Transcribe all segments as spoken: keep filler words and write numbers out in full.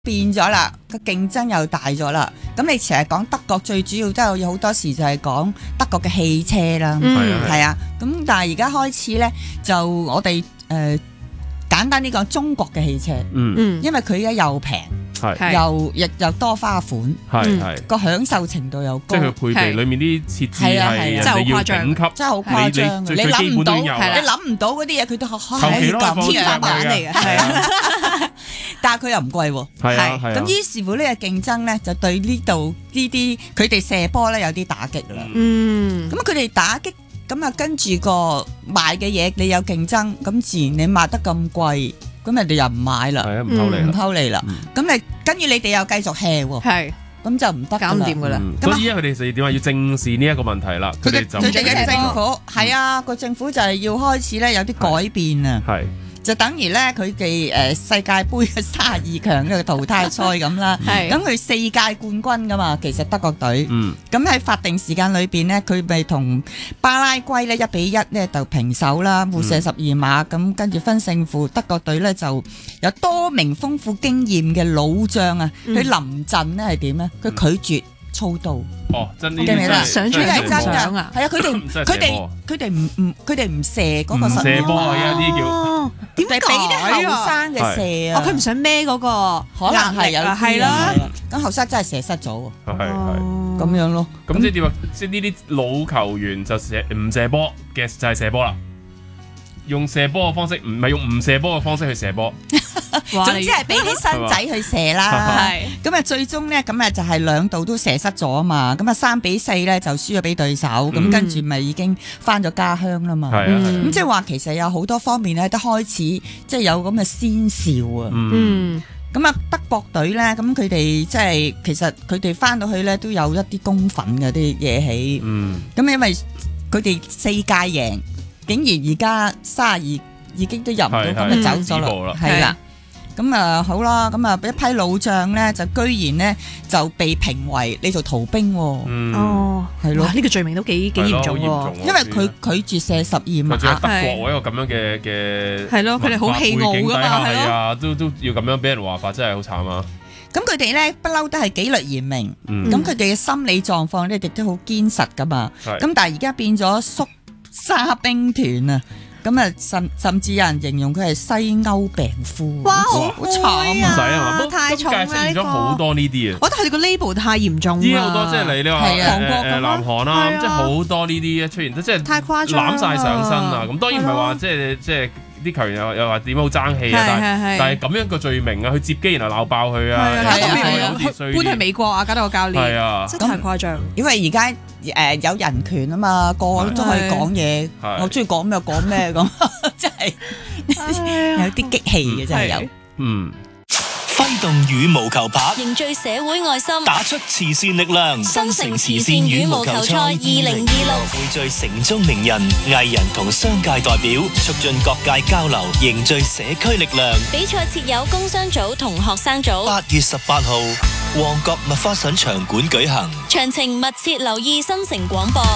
變咗啦，個競爭又大咗啦。咁你成日講德國，最主要都有有好多時就係講德國嘅汽車啦， 嗯， 係啊。咁但係而家開始咧，就我哋誒、呃、簡單啲講中國嘅汽車， 嗯， 因為佢而家又平， 係又亦又多花款， 係係個享受程度又高， 即係佢配備裡面啲設置係人哋要頂級， 真係好誇張，你諗唔到，你諗唔到嗰啲嘢佢都係咁天花板嚟嘅，係啊。但係佢又唔貴喎， 係咁於是乎呢個競爭咧，就對呢度呢啲佢哋射波咧有啲打擊啦。 嗯， 咁佢哋打擊，咁啊跟住個賣嘅嘢你有競爭，咁自然你賣得咁貴，咁人哋又唔買啦， 係啊，唔偷你啦， 唔偷你啦。咁你跟住你哋又繼續 hea 喎， 係， 咁就唔得， 搞唔掂噶啦。 所以依家佢哋就點話要正視呢一個問題啦。佢哋就佢哋嘅政府係啊，個政府就係要開始咧有啲改變啊。 係。 就等於咧佢哋誒世界盃嘅三十二強嘅淘汰賽咁啦，咁佢四屆冠軍噶嘛，其實德國隊，咁喺法定時間裏邊呢，佢咪同巴拉圭咧一比一咧就平手啦，互射十二碼，咁跟住分勝負，德國隊咧就有多名豐富經驗嘅老將啊，佢臨陣咧係點咧？佢拒絕操刀。 哦，真呢啲真上場係真㗎，係啊，佢哋佢哋佢哋唔唔佢哋唔射嗰個實射波啊，有啲叫點解俾啲後生嘅射啊？ 哦，佢唔想孭嗰個， 可能係有係啦。 咁後生真係射失咗喎， 係係咁樣咯。 咁即係點啊？即係呢啲老球員就射唔射波嘅就係射波啦。用射波嘅方式，唔係用唔射波嘅方式去射波。 總之係俾啲新仔去射啦。係咁啊，最終咧咁啊就係兩度都射失咗啊嘛。咁啊三比四咧就輸咗俾對手。咁跟住咪已經翻咗家鄉啦嘛。 係啊。 咁即係話其實有好多方面咧都開始即係有咁嘅先兆啊。 嗯。 咁啊德國隊咧，咁佢哋即係其實佢哋翻到去咧都有一啲公憤嘅啲嘢起。 嗯。 咁因為佢哋四屆贏。竟然而家三十二已經都入唔到，咁就走咗啦，係啦。咁啊好啦，咁啊一批老將咧就居然咧就被評為你做逃兵喎。 哦， 係咯， 呢個罪名都幾幾嚴重喎。 因為佢拒絕射十二碼。 德國一個咁樣嘅嘅係咯，佢哋好氣傲噶嘛，係啊，都都要咁樣俾人話法，真係好慘啊！ 咁佢哋咧不嬲都係紀律嚴明，咁佢哋嘅心理狀況咧亦都好堅實噶嘛。咁但係而家變咗縮沙兵團啊，咁啊甚甚至有人形容佢係西歐病夫， 哇， 好慘啊！ 唔使啊嘛， 太重啦呢個， 好多呢啲啊！ 我覺得佢哋個 label 太嚴重啦。 依家好多即係你你話韓國誒南韓啦，即係好多呢啲出現，即係太誇張， 攬晒上身啊！咁當然唔係話即係即係啲球員又又話點樣好爭氣啊，但係但係咁樣個罪名啊，去接機然後鬧爆佢啊， 搞到變搬去美國啊，搞到個教練係啊，真係太誇張。 因為而家誒有人權啊嘛，個個都可以講嘢，我中意講咩講咩咁，真係有啲激氣嘅真係有。 嗯， 揮動羽毛球拍， 凝聚社會愛心， 打出慈善力量。 新城慈善羽毛球賽二零二六， 匯聚城中名人、藝人同商界代表，促進各界交流，凝聚社區力量。 比賽設有工商組同學生組。 八月十八號，旺角麥花臣場館舉行。 詳情密切留意新城廣播。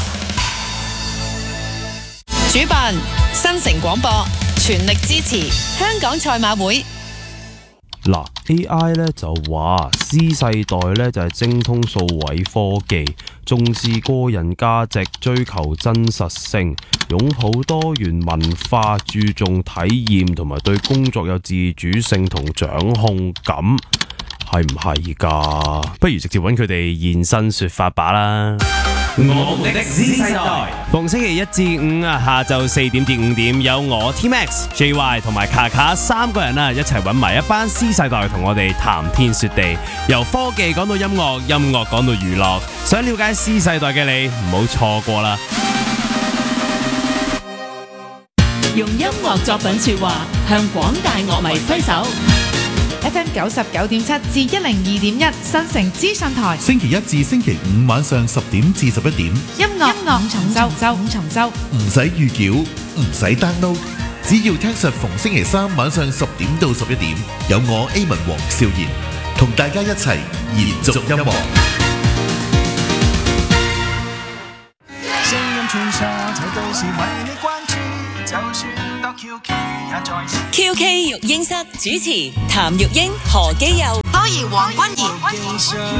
主辦新城廣播，全力支持香港賽馬會。 嗱 A I 咧就話 Z 世代咧就係精通數位科技，重視個人價值，追求真實性，擁抱多元文化，注重體驗同埋對工作有自主性同掌控感，係唔係噶？不如直接揾佢哋現身說法吧啦。 我們的 Z 世代， 逢星期一至五啊，下晝四點至五點，有我 T Max、J Y 同埋卡卡三個人啊，一齊揾埋一班 Z 世代，同我哋談天說地，由科技講到音樂，音樂講到娛樂，想了解 Z 世代嘅你，唔好錯過啦！ 用音樂作品說話，向廣大樂迷揮手。 F M 九十九點七至一零二點一新城資訊台， 星期一至星期五晚上十點至十一點， 音樂音樂五重奏，五重奏， 唔使預繳，唔使 download，只要聽實逢星期三晚上十點到十一點，有我 A 文黃少賢同大家一齊延續音樂。 聲音傳上，這都是為你關注，就算到 Q Q。 Q K 育嬰室主持譚玉英、何基佑， 多兒黃君怡。